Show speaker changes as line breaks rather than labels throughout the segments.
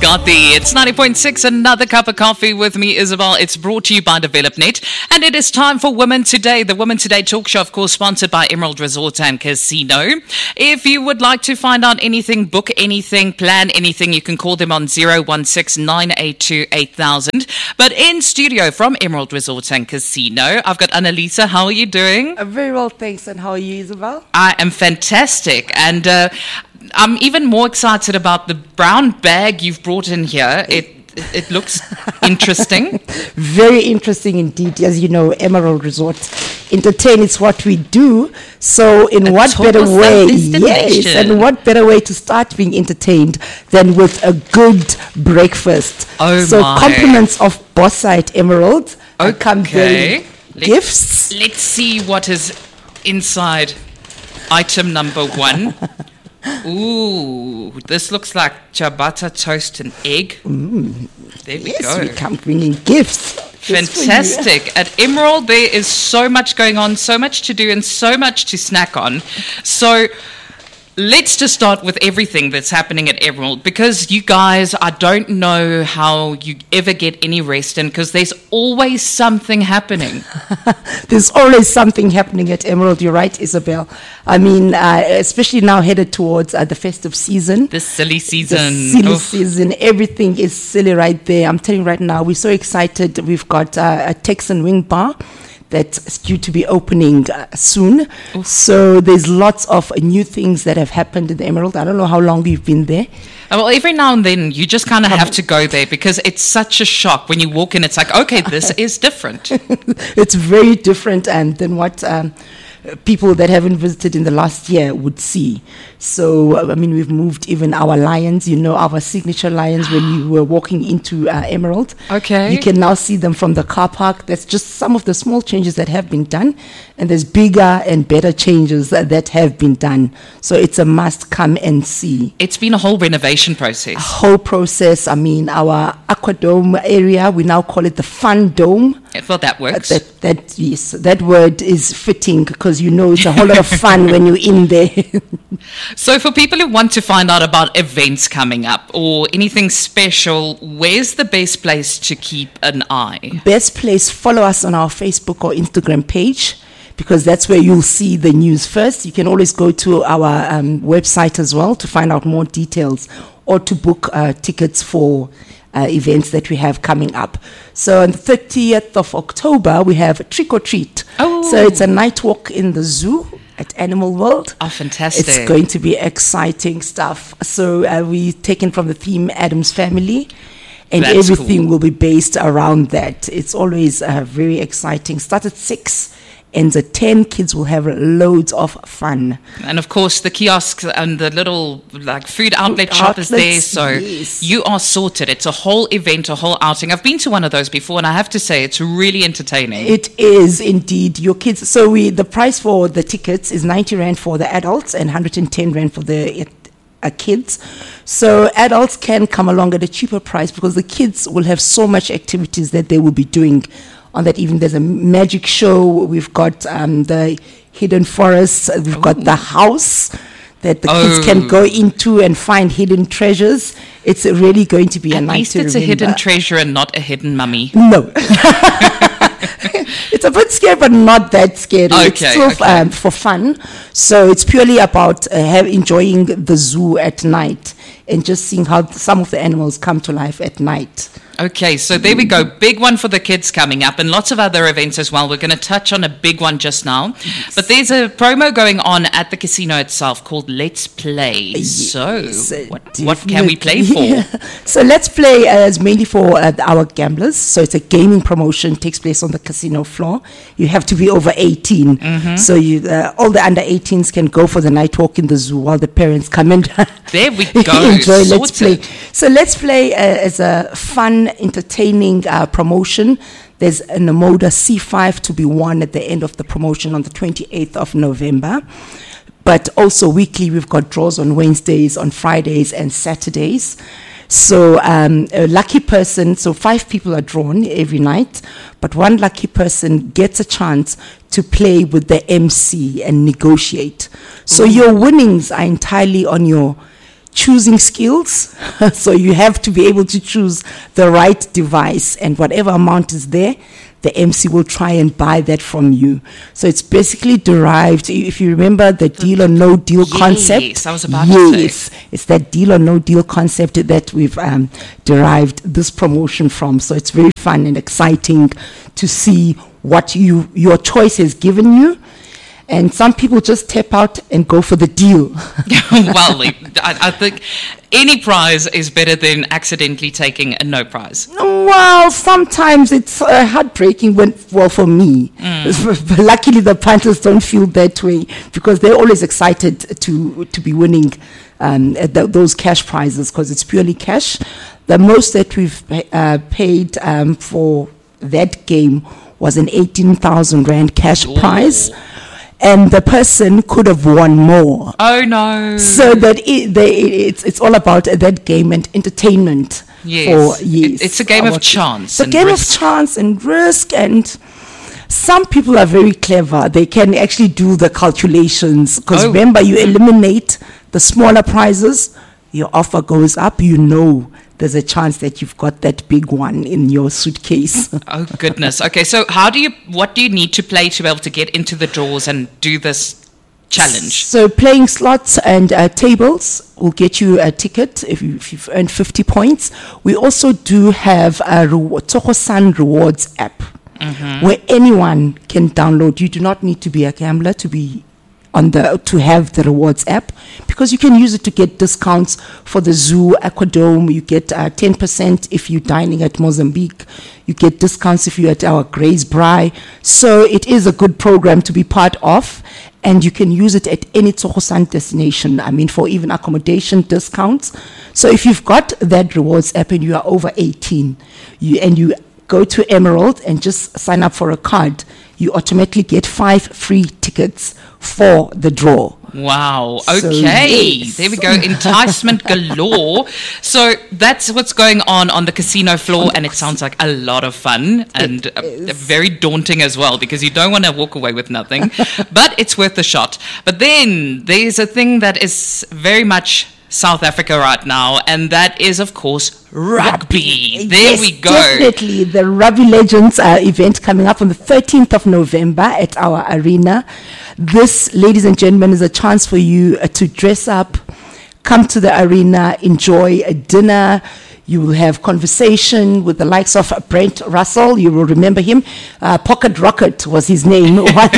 Scotty. It's 90.6, another cup of coffee with me, Isabel. It's brought to you by DevelopNet. And it is time for Women Today. The Women Today talk show, of course, sponsored by Emerald Resort and Casino. If you would like to find out anything, book anything, plan anything, you can call them on 016 982 8000. But in studio from Emerald Resort and Casino, I've got Annalisa. How are you doing?
Very well, thanks. And how are you, Isabel?
I am fantastic. And I'm even more excited about the brown bag you've brought in here. It looks interesting.
Very interesting indeed. As you know, Emerald Resort entertain is what we do. So in what better way? Yes, and what better way to start being entertained than with a good breakfast? So compliments of Bossa at Emerald. Come bearing gifts.
Let's see what is inside item number 1. Ooh, this looks like ciabatta toast and egg. There we go.
We come bringing gifts.
Fantastic. At Emerald, there is so much going on, so much to do, and so much to snack on. So let's just start with everything that's happening at Emerald, because you guys, I don't know how you ever get any rest in, because there's always something happening.
There's always something happening at Emerald. You're right, Isabel. I mean, especially now headed towards the festive season.
The silly season.
The silly season. Everything is silly right there. I'm telling you right now, we're so excited. We've got a Texan Wing Bar that's due to be opening soon. Oof. So there's lots of new things that have happened in the Emerald. I don't know how long we've been there.
Well, every now and then you just kind of have to go there, because it's such a shock when you walk in. It's like, okay, this is different.
It's very different than what people that haven't visited in the last year would see. So, I mean, we've moved even our lions, our signature lions when you were walking into Emerald.
Okay.
You can now see them from the car park. That's just some of the small changes that have been done. And there's bigger and better changes that have been done. So it's a must come and see.
It's been a whole renovation process.
A whole process. I mean, our Aquadome area, we now call it the Fun Dome.
Well, that works.
Yes, that word is fitting, because it's a whole lot of fun when you're in there.
So for people who want to find out about events coming up or anything special, where's the best place to keep an eye?
Best place, follow us on our Facebook or Instagram page, because that's where you'll see the news first. You can always go to our website as well to find out more details, or to book tickets for events that we have coming up. So on the 30th of October, we have Trick or Treat.
Oh.
So it's a night walk in the zoo at Animal World.
Oh, fantastic.
It's going to be exciting stuff. So we've taken from the theme Addams Family, and
That's
everything
cool.
will be based around that. It's always very exciting. Start at 6. Ends at 10. Kids will have loads of fun.
And of course, the kiosks and the little food outlet shop is there. So
yes.
You are sorted. It's a whole event, a whole outing. I've been to one of those before, and I have to say, it's really entertaining.
It is indeed. Your kids. So the price for the tickets is 90 Rand for the adults and 110 Rand for the kids. So adults can come along at a cheaper price, because the kids will have so much activities that they will be doing on that evening. There's a magic show. We've got the hidden forests. We've got the house that the kids can go into and find hidden treasures. It's really going to be a night to remember.
At least it's a hidden treasure and not a hidden mummy.
No. It's a bit scary, but not that scary.
Okay,
it's still for fun. So it's purely about enjoying the zoo at night and just seeing how some of the animals come to life at night.
Okay, so there we go. Big one for the kids coming up, and lots of other events as well. We're going to touch on a big one just now. Yes. But there's a promo going on at the casino itself called Let's Play. Yes, so what can we play for?
Yeah. So Let's Play is mainly for our gamblers. So it's a gaming promotion, takes place on the casino floor. You have to be over 18. Mm-hmm. So all the under 18s can go for the night walk in the zoo while the parents come and
there we go.
enjoy Let's Play. So Let's Play is a fun, entertaining promotion. There's an Omoda C5 to be won at the end of the promotion on the 28th of November. But also weekly, we've got draws on Wednesdays, on Fridays, and Saturdays. So a lucky person, so 5 people are drawn every night, but one lucky person gets a chance to play with the MC and negotiate. So your winnings are entirely on your choosing skills. So you have to be able to choose the right device, and whatever amount is there, the MC will try and buy that from you. So it's basically derived, if you remember the deal or no deal concept.
Yes, I was about to say.
It's that deal or no deal concept that we've derived this promotion from. So it's very fun and exciting to see what your choice has given you. And some people just tap out and go for the deal.
Well, I think any prize is better than accidentally taking a no prize.
Well, sometimes it's heartbreaking for me. But luckily, the punters don't feel that way because they're always excited to be winning those cash prizes because it's purely cash. The most that we've paid for that game was an 18,000 Rand cash prize. And the person could have won more.
Oh no!
So that it's all about that game and entertainment.
Yes, it's a game of chance.
It's a game of chance and risk, and some people are very clever. They can actually do the calculations because remember, you eliminate the smaller prizes, your offer goes up. You know, there's a chance that you've got that big one in your suitcase.
Oh goodness. Okay, so what do you need to play to be able to get into the draws and do this challenge?
So playing slots and tables will get you a ticket if you've earned 50 points. We also do have a Tsogosan Rewards app where anyone can download. You do not need to be a gambler to be to have the rewards app, because you can use it to get discounts for the zoo, Aquadome. You get 10% if you're dining at Mozambique. You get discounts if you're at our Grays Braai. So it is a good program to be part of, and you can use it at any Tsogosan destination. I mean, for even accommodation discounts. So if you've got that rewards app and you are over 18, you go to Emerald and just sign up for a card, you automatically get 5 free tickets for the draw.
Wow. Okay. There we go. Enticement galore. So that's what's going on the casino floor, and it sounds like a lot of fun and very daunting as well, because you don't want to walk away with nothing, but it's worth the shot. But then there's a thing that is very much South Africa right now, and that is, of course, rugby. There we go.
Definitely. The Rugby Legends event coming up on the 13th of November at our arena. This, ladies and gentlemen, is a chance for you to dress up, come to the arena, enjoy a dinner. You will have conversation with the likes of Brent Russell. You will remember him. Pocket Rocket was his name.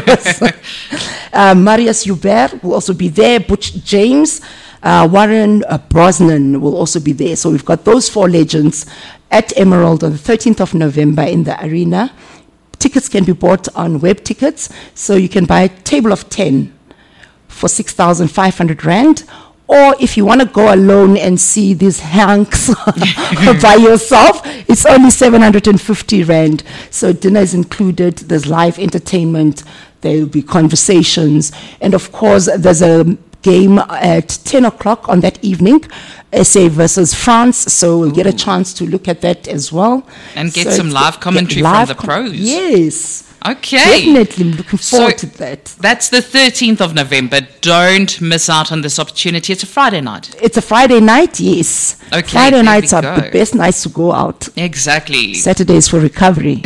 Marius Hubert will also be there. Butch James. Warren Brosnan will also be there. So we've got those 4 legends at Emerald on the 13th of November in the arena. Tickets can be bought on web tickets. So you can buy a table of 10 for 6,500 Rand. Or if you want to go alone and see these hanks by yourself, it's only 750 Rand. So dinner is included. There's live entertainment. There will be conversations. And of course, there's a game at 10 o'clock on that evening, SA versus France. So we'll get a chance to look at that as well.
And get some live commentary from the pros.
Yes.
Okay.
Definitely looking forward to that.
That's the 13th of November. Don't miss out on this opportunity. It's a Friday night.
It's a Friday night, yes.
Okay.
Friday nights are the best nights to go out.
Exactly.
Saturdays for recovery.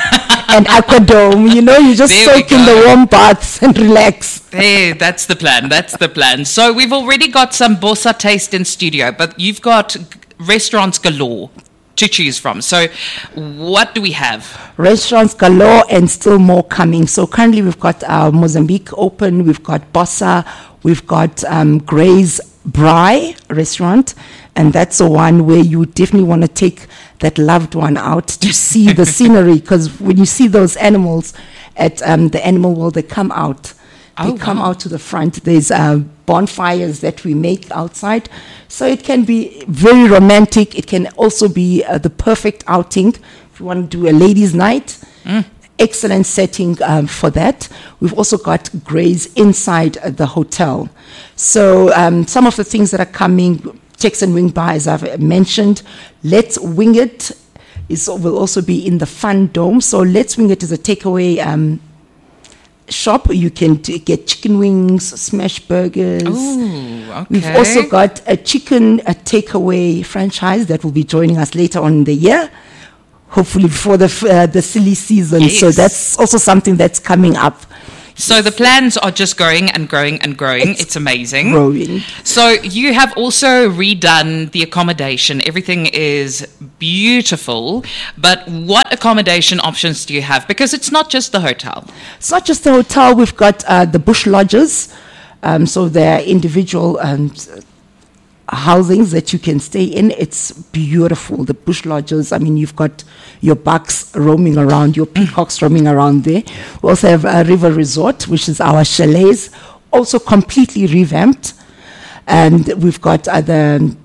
And Aquadome, you just soak in the warm baths and relax.
Hey, that's the plan. That's the plan. So we've already got some Bossa taste in studio, but you've got restaurants galore to choose from. So what do we have?
Restaurants galore and still more coming. So currently we've got Mozambique open, we've got Bossa, we've got Grays Braai restaurant, and that's the one where you definitely want to take that loved one out to see the scenery, because when you see those animals at the animal world, they come out. They come out to the front. There's bonfires that we make outside. So it can be very romantic. It can also be the perfect outing. If you want to do a ladies' night, excellent setting for that. We've also got Grays inside the hotel. So some of the things that are coming, Tex and Wing Bar, as I've mentioned. Let's Wing It will also be in the Fun Dome. So Let's Wing It is a takeaway shop. You can get chicken wings, smash burgers.
Ooh, okay.
We've also got a takeaway franchise that will be joining us later on in the year, hopefully before the silly season.
Yes.
So that's also something that's coming up.
So the plans are just growing and growing and growing. It's amazing.
Growing.
So you have also redone the accommodation. Everything is beautiful. But what accommodation options do you have? Because it's not just the hotel.
It's not just the hotel. We've got the bush lodges. So they're individual housings that you can stay in. It's beautiful. The bush lodges. I mean, you've got your bucks roaming around, your peacocks roaming around there. We also have a river resort, which is our chalets, also completely revamped. And we've got other